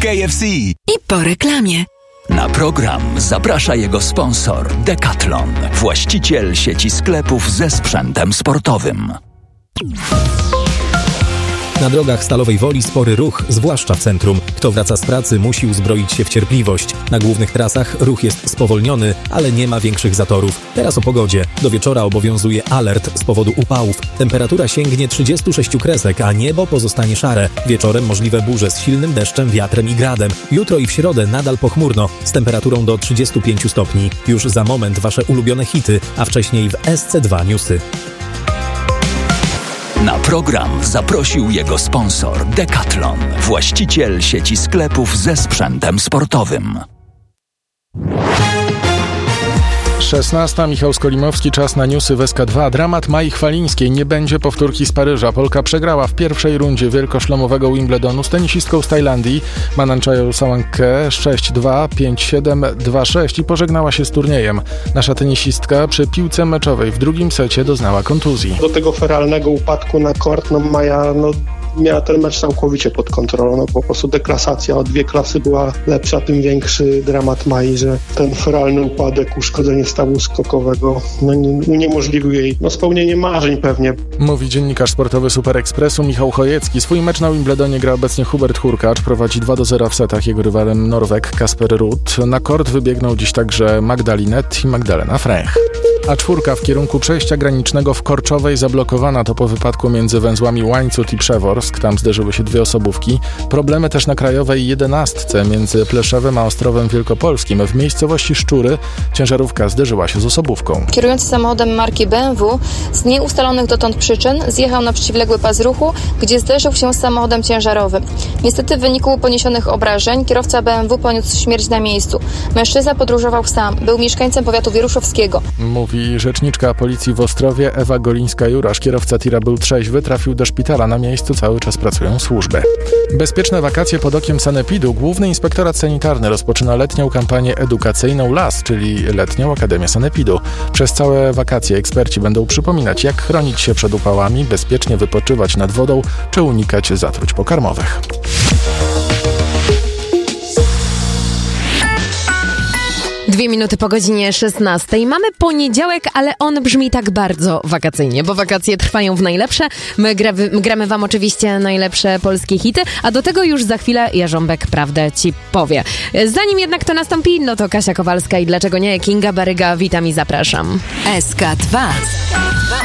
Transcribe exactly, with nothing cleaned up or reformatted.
K F C. I po reklamie. Na program zaprasza jego sponsor Decathlon, właściciel sieci sklepów ze sprzętem sportowym. Na drogach Stalowej Woli spory ruch, zwłaszcza w centrum. Kto wraca z pracy, musi uzbroić się w cierpliwość. Na głównych trasach ruch jest spowolniony, ale nie ma większych zatorów. Teraz o pogodzie. Do wieczora obowiązuje alert z powodu upałów. Temperatura sięgnie trzydzieści sześć kresek, a niebo pozostanie szare. Wieczorem możliwe burze z silnym deszczem, wiatrem i gradem. Jutro i w środę nadal pochmurno, z temperaturą do trzydziestu pięciu stopni. Już za moment wasze ulubione hity, a wcześniej w S C dwa Newsy. Na program zaprosił jego sponsor Decathlon, właściciel sieci sklepów ze sprzętem sportowym. szesnasta. Michał Skolimowski, czas na newsy w S K dwa. Dramat Mai Chwalińskiej. Nie będzie powtórki z Paryża. Polka przegrała w pierwszej rundzie wielkoszlemowego Wimbledonu z tenisistką z Tajlandii Mananchają Sawankę sześć dwa, pięć siedem, dwa sześć i pożegnała się z turniejem. Nasza tenisistka przy piłce meczowej w drugim secie doznała kontuzji. Do tego feralnego upadku na kort, no Maja, no miała ten mecz całkowicie pod kontrolą, no po prostu deklasacja o dwie klasy była lepsza, tym większy dramat Mai, że ten feralny upadek, uszkodzenie stawu skokowego, no uniemożliwił jej no, spełnienie marzeń pewnie. Mówi dziennikarz sportowy Super Expressu Michał Chojecki. Swój mecz na Wimbledonie gra obecnie Hubert Hurkacz, prowadzi dwa do zera w setach, jego rywalem Norweg Kasper Ruud. Na kort wybiegną dziś także Magdalinet i Magdalena Frech. A czwórka w kierunku przejścia granicznego w Korczowej zablokowana to po wypadku między węzłami Łańcut i Przeworsk. Tam zderzyły się dwie osobówki. Problemy też na krajowej jedenastce między Pleszewem a Ostrowem Wielkopolskim. W miejscowości Szczury ciężarówka zderzyła się z osobówką. Kierujący samochodem marki B M W z nieustalonych dotąd przyczyn zjechał na przeciwległy pas ruchu, gdzie zderzył się z samochodem ciężarowym. Niestety w wyniku poniesionych obrażeń kierowca B M W poniósł śmierć na miejscu. Mężczyzna podróżował sam. Był mieszkańcem powiatu wieruszowskiego. Mówi rzeczniczka policji w Ostrowie Ewa Golińska-Jurasz. Kierowca tira był trzeźwy, trafił do szpitala. Na miejscu cały czas pracują służby. Bezpieczne wakacje pod okiem sanepidu. Główny Inspektorat Sanitarny rozpoczyna letnią kampanię edukacyjną L A S, czyli Letnią Akademię Sanepidu. Przez całe wakacje eksperci będą przypominać, jak chronić się przed upałami, bezpiecznie wypoczywać nad wodą, czy unikać zatruć pokarmowych. Dwie minuty po godzinie szesnastej. Mamy poniedziałek, ale on brzmi tak bardzo wakacyjnie, bo wakacje trwają w najlepsze. My, gra, my gramy wam oczywiście najlepsze polskie hity, a do tego już za chwilę Jarząbek prawdę ci powie. Zanim jednak to nastąpi, no to Kasia Kowalska i dlaczego nie Kinga Baryga. Witam i zapraszam. S K dwa.